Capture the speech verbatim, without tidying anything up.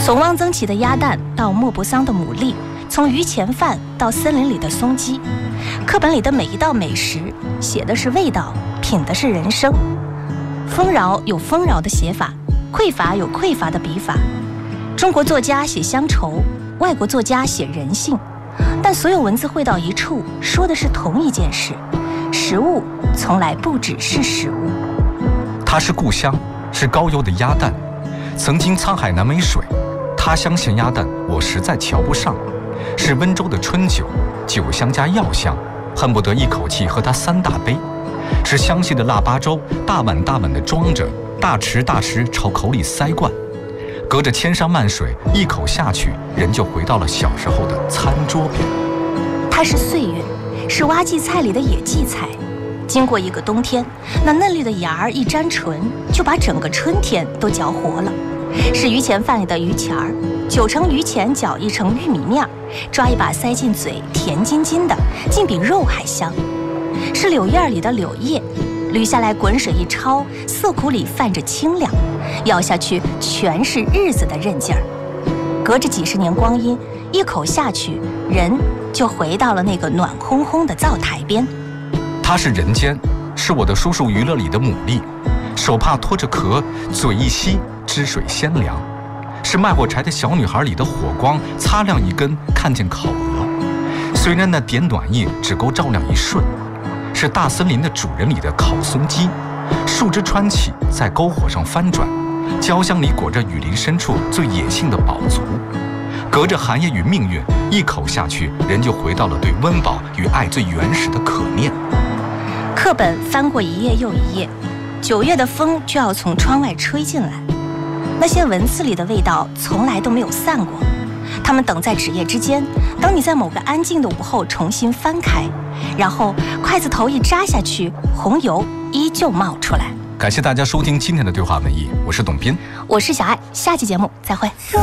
从汪曾祺的鸭蛋到莫泊桑的牡蛎，从榆钱饭到森林里的松鸡，课本里的每一道美食写的是味道，品的是人生。丰饶有丰饶的写法，匮乏有匮乏的笔法。中国作家写乡愁，外国作家写人性，但所有文字汇到一处，说的是同一件事：食物从来不只是食物。 它是故乡，是高邮的鸭蛋。曾经沧海难为水，他乡咸鸭蛋我实在瞧不上。是温州的春酒，酒香加药香，恨不得一口气喝它三大杯。是湘西的腊八粥，大碗大碗的装着，大匙大匙朝口里塞灌。隔着千山万水，一口下去，人就回到了小时候的餐桌边。 它是岁月，是挖荠菜里的野荠菜。经过一个冬天，那嫩绿的芽儿一沾唇，就把整个春天都嚼活了。是榆钱饭里的榆钱儿，九成榆钱搅一成玉米面，抓一把塞进嘴，甜津津的，竟比肉还香。是柳叶里的柳叶，捋下来滚水一焯，涩苦里泛着清凉，咬下去全是日子的韧劲儿。隔着几十年光阴，一口下去，人就回到了那个暖烘烘的灶台边。 它是人间，是我的叔叔娱乐里的牡蛎，手帕托着壳，嘴一吸，汁水鲜凉。是卖火柴的小女孩里的火光，擦亮一根，看见烤鹅。虽然那点暖意只够照亮一瞬。是大森林的主人里的烤松鸡，树枝穿起，在篝火上翻转，焦香里裹着雨林深处最野性的饱足。隔着寒夜与命运，一口下去，人就回到了对温饱与爱最原始的可念。 课本翻过一页又一页，九月的风就要从窗外吹进来，那些文字里的味道从来都没有散过，它们等在纸页之间，等你在某个安静的午后重新翻开，然后筷子头一扎下去，红油依旧冒出来。 感谢大家收听今天的对话文艺，我是董斌， 我是小爱，下期节目再会。